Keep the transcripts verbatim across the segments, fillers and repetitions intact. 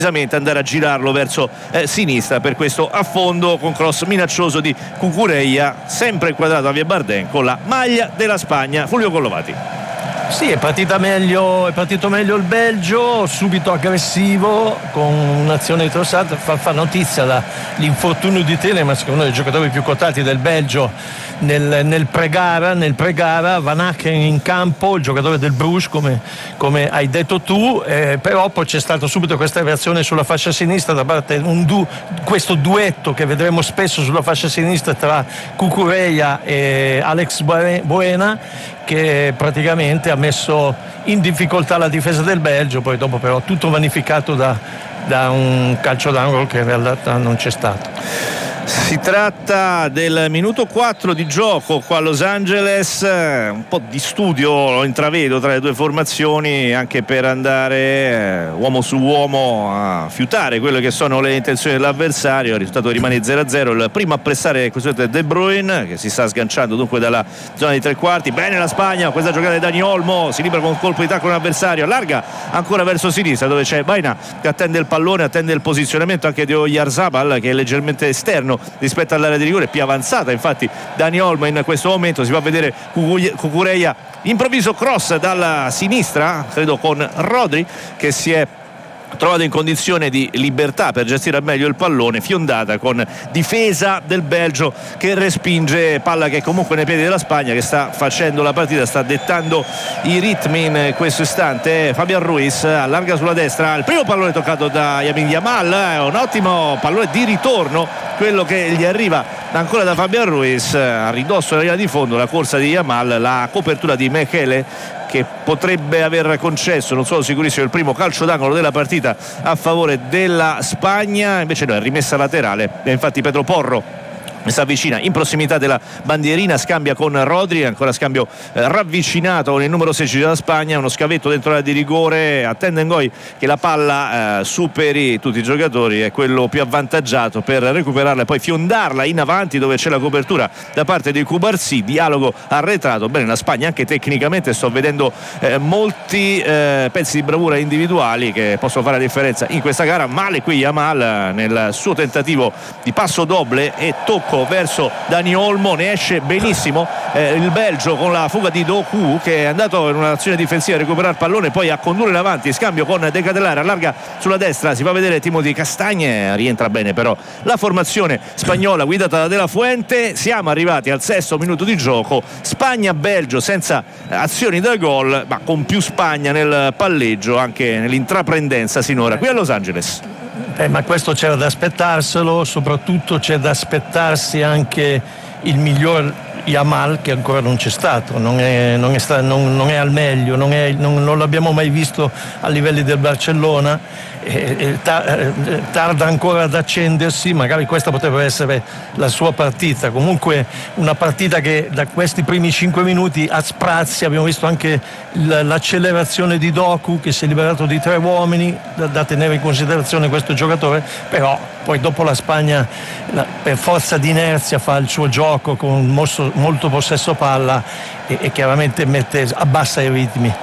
andare a girarlo verso eh, sinistra per questo affondo con cross minaccioso di Cucurella, sempre inquadrato a via Bardem con la maglia della Spagna. Fulvio Collovati. Sì, è partita meglio, è partito meglio il Belgio, subito aggressivo con un'azione di Trossard. Fa, fa notizia la, l'infortunio di Telemans, che è uno dei giocatori più quotati del Belgio nel, nel pre-gara, nel pre-gara Van Aken in campo, il giocatore del Bruges come, come hai detto tu, eh, però poi c'è stata subito questa reazione sulla fascia sinistra da parte un du, questo duetto che vedremo spesso sulla fascia sinistra tra Cucurella e Alex Baena, che praticamente ha messo in difficoltà la difesa del Belgio. Poi dopo però tutto vanificato da, da un calcio d'angolo che in realtà non c'è stato. Si tratta del minuto quattro di gioco qua a Los Angeles, un po' di studio lo intravedo tra le due formazioni, anche per andare eh, uomo su uomo a fiutare quelle che sono le intenzioni dell'avversario. Il risultato rimane zero a zero. Il primo a pressare questo è De Bruyne, che si sta sganciando dunque dalla zona di tre quarti. Bene la Spagna, questa giocata di Dani Olmo, si libera con un colpo di tacco un avversario, allarga ancora verso sinistra dove c'è Baena che attende il pallone, attende il posizionamento anche di Oyarzabal, che è leggermente esterno rispetto all'area di rigore, più avanzata infatti Dani Olmo in questo momento. Si va a vedere Cucurella, improvviso cross dalla sinistra, credo con Rodri, che si è trovato in condizione di libertà per gestire al meglio il pallone, fiondata con difesa del Belgio che respinge, palla che è comunque nei piedi della Spagna, che sta facendo la partita, sta dettando i ritmi in questo istante. Fabian Ruiz allarga sulla destra, il primo pallone toccato da Lamine Yamal, è un ottimo pallone di ritorno quello che gli arriva ancora da Fabian Ruiz, a ridosso della linea di fondo la corsa di Yamal, la copertura di Mechele, che potrebbe aver concesso, non sono sicurissimo, il primo calcio d'angolo della partita a favore della Spagna. Invece no, è rimessa laterale e infatti Pedro Porro si avvicina in prossimità della bandierina, scambia con Rodri, ancora scambio eh, ravvicinato con il numero sedici della Spagna, uno scavetto dentro l'area di rigore, attende Ngoi che la palla eh, superi tutti i giocatori, è quello più avvantaggiato per recuperarla e poi fiondarla in avanti dove c'è la copertura da parte di Cubarsí. Dialogo arretrato. Bene la Spagna anche tecnicamente, sto vedendo eh, molti eh, pezzi di bravura individuali che possono fare la differenza in questa gara. Male qui Yamal nel suo tentativo di passo doble e tocco verso Dani Olmo, ne esce benissimo eh, il Belgio con la fuga di Doku, che è andato in un'azione difensiva a recuperare il pallone, poi a condurre avanti, scambio con De Ketelaere, allarga sulla destra, si fa vedere Timothy Castagne, rientra bene però la formazione spagnola guidata da De La Fuente. Siamo arrivati al sesto minuto di gioco, Spagna-Belgio senza azioni da gol, ma con più Spagna nel palleggio, anche nell'intraprendenza sinora qui a Los Angeles. Eh, ma questo c'era da aspettarselo, soprattutto c'è da aspettarsi anche il miglior Yamal, che ancora non c'è stato, non è, non è, sta, non, non è al meglio, non, è, non, non l'abbiamo mai visto a livelli del Barcellona, e, e tar, tarda ancora ad accendersi, magari questa potrebbe essere la sua partita. Comunque una partita che da questi primi cinque minuti a sprazzi abbiamo visto anche l'accelerazione di Doku, che si è liberato di tre uomini, da, da tenere in considerazione questo giocatore, però poi dopo la Spagna la, per forza di inerzia fa il suo gioco con molto, molto possesso palla e, e chiaramente mette, abbassa i ritmi.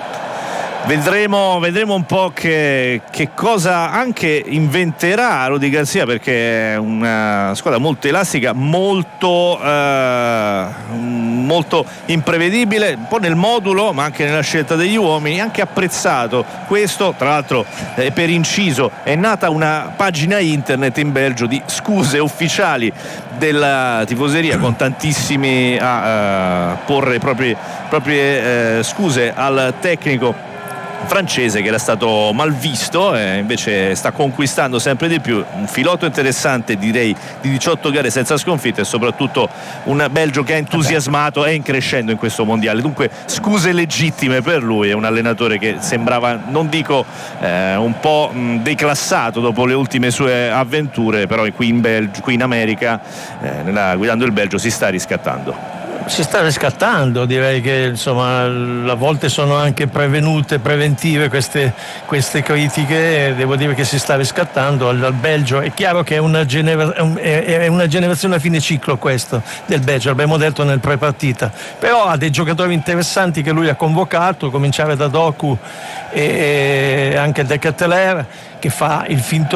Vedremo, vedremo un po' che, che cosa anche inventerà Rudy Garcia, perché è una squadra molto elastica, molto, eh, molto imprevedibile, un po' nel modulo ma anche nella scelta degli uomini, anche apprezzato questo. Tra l'altro eh, per inciso è nata una pagina internet in Belgio di scuse ufficiali della tifoseria, con tantissimi a uh, porre proprie, proprie uh, scuse al tecnico francese che era stato mal visto, e invece sta conquistando sempre di più. Un filotto interessante, direi, di diciotto gare senza sconfitta, e soprattutto un Belgio che è entusiasmato e in crescendo in questo mondiale. Dunque scuse legittime per lui, è un allenatore che sembrava, non dico eh, un po' mh, declassato dopo le ultime sue avventure, però qui in, Belgio, qui in America eh, nella, guidando il Belgio si sta riscattando. Si sta riscattando, direi che insomma a volte sono anche prevenute, preventive queste, queste critiche. Devo dire che si sta riscattando al, al Belgio. È chiaro che è una, genera, è una generazione a fine ciclo questo del Belgio, l'abbiamo detto nel pre-partita, però ha dei giocatori interessanti che lui ha convocato, cominciare da Doku e, e anche De Ketelaere, che fa il finto